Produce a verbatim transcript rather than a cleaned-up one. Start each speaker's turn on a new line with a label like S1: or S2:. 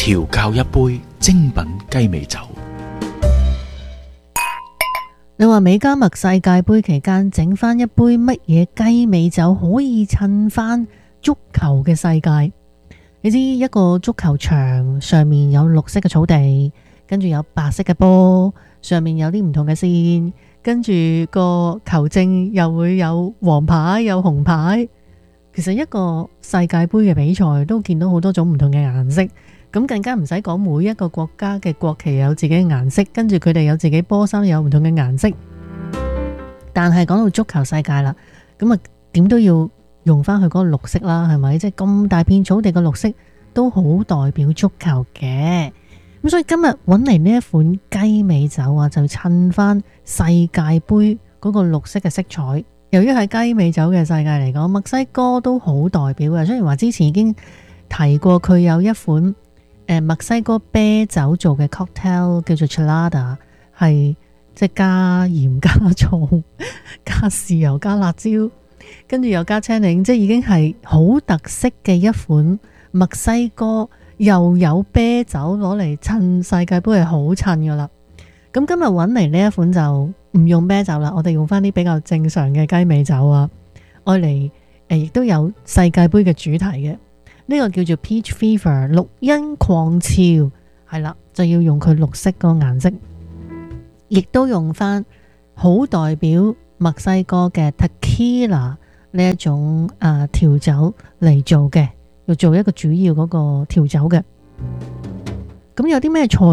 S1: 調教一杯精品雞尾酒。
S2: 你話美加墨世界盃期間整翻一杯乜嘢雞尾酒可以襯翻足球嘅世界？你知一個足球場上面有綠色嘅草地，跟住有白色嘅波，上面有啲唔同嘅線，跟住個球證又會有黃牌有紅牌。其實一個世界盃嘅比賽都見到好多種唔同嘅顏色，咁更加唔使講每一個國家嘅國旗有自己嘅顏色，跟住佢哋有自己波衫有唔同嘅顏色。但係講到足球世界啦，咁啊點都要用翻佢嗰個綠色啦，係咪？即係咁大片草地嘅綠色都好代表足球嘅。咁所以今日揾嚟呢一款雞尾酒啊，就襯翻世界盃嗰個綠色嘅色彩。由於係雞尾酒嘅世界嚟講，墨西哥都好代表嘅。雖然話之前已經提過佢有一款誒墨西哥啤酒做嘅 cocktail 叫做 Chelada， 係即係加鹽加醋加豉油加辣椒，跟住又加青檸，即係已經係好特色嘅一款墨西哥又有啤酒攞嚟襯世界盃係好襯噶啦。咁今日揾嚟呢一款就唔用啤酒啦，我哋用翻啲比較正常嘅雞尾酒啊，愛嚟誒亦都有世界盃嘅主題嘅。呢個叫做 Peach Fever 綠茵狂潮，係啦，就要用佢綠色個顏色，亦都用翻好代表墨西哥嘅 Tequila 呢一種誒調酒嚟做嘅，要做一個主要嗰個調酒嘅。咁有啲咩菜